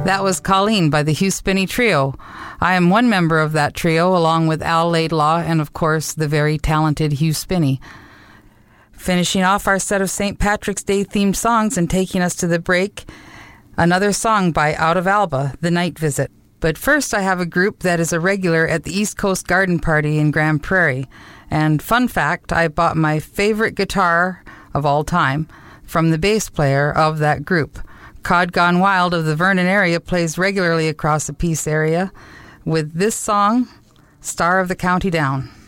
That was Colleen by the Hugh Spinney Trio. I am one member of that trio, along with Al Laidlaw and, of course, the very talented Hugh Spinney. Finishing off our set of St. Patrick's Day-themed songs and taking us to the break, another song by Out of Alba, The Night Visit. But first, I have a group that is a regular at the East Coast Garden Party in Grand Prairie. And fun fact, I bought my favorite guitar of all time from the bass player of that group. Cod Gone Wild of the Vernon area plays regularly across the Peace area with this song, Star of the County Down.